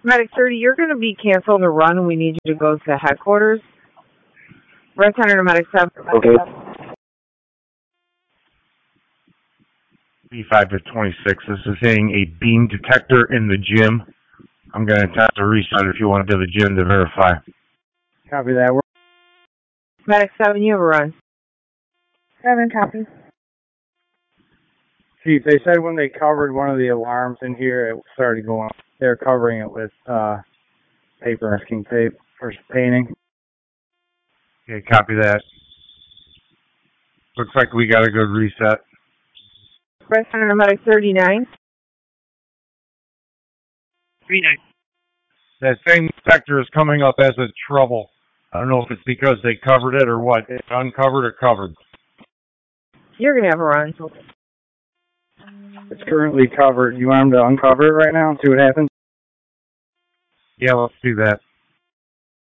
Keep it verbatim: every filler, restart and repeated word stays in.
Medic thirty, you're going to be canceled or run, and we need you to go to headquarters. Red Center to Medic seven. Okay. B five to twenty-six, this is hitting a beam detector in the gym. I'm going to attempt to restart if you want to do the gym to verify. Copy that. Medic seven, you have a run. Seven, copy. Chief, they said when they covered one of the alarms in here, it started going off. They're covering it with uh, paper masking tape for painting. Okay, copy that. Looks like we got a good reset. Red Center to Medic thirty-nine. thirty-nine. That same sector is coming up as a trouble. I don't know if it's because they covered it or what. It's uncovered or covered. You're going to have a run. It's currently covered. You want them to uncover it right now and see what happens? Yeah, let's do that.